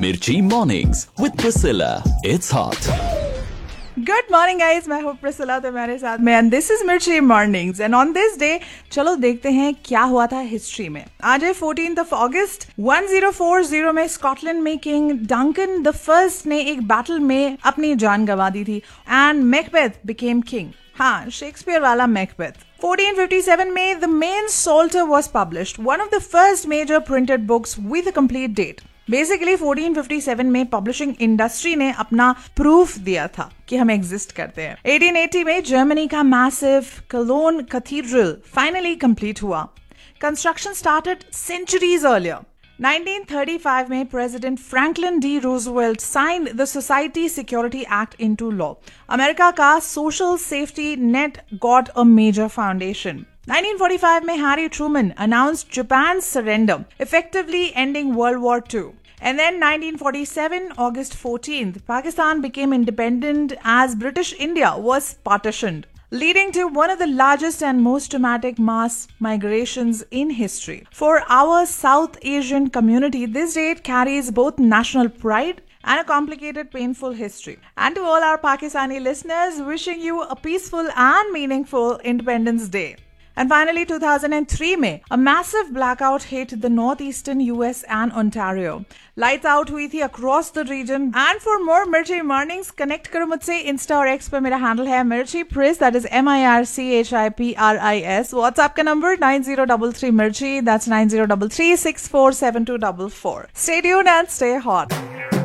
Mirchi Mornings with Priscilla. It's hot. Good morning guys, मैं हूँ Priscilla तो मेरे साथ में एंड दिस इज मिर्ची mornings and on this day चलो देखते हैं क्या हुआ था हिस्ट्री में। आज है 14th अगस्त 1040 में स्कॉटलैंड में किंग डंकन द फर्स्ट ने एक बैटल में अपनी जान गंवा दी थी एंड मैकबेथ बिकेम किंग। हाँ, शेक्सपियर वाला मैकबेथ। 1457 में the main सोल्टर was published, one of the first major printed books with a complete date. Basically 1457 में पब्लिशिंग इंडस्ट्री ने अपना प्रूफ दिया था कि हम एग्जिस्ट करते हैं। 1880 में जर्मनी का massive colon cathedral finally complete हुआ। Construction started centuries earlier. 1935 में president Franklin D Roosevelt signed the society security act into law. America का social safety net got a major foundation. 1945 में Harry Truman announced Japan's surrender, effectively ending World War II. And then 1947, August 14th, Pakistan became independent as British India was partitioned, leading to one of the largest and most traumatic mass migrations in history. For our South Asian community, this date carries both national pride and a complicated, painful history. And to all our Pakistani listeners, wishing you a peaceful and meaningful Independence Day. And finally, 2003 में a massive blackout hit the northeastern US and Ontario. Lights out हुई थी across the region. And for more Mirchi Mornings, connect करो मुझसे Insta और X पर। मेरा handle है Mirchi Pris, that is MIRCHIPRIS. WhatsApp का number 9033 Mirchi, that's 9033 647244. Stay tuned and stay hot.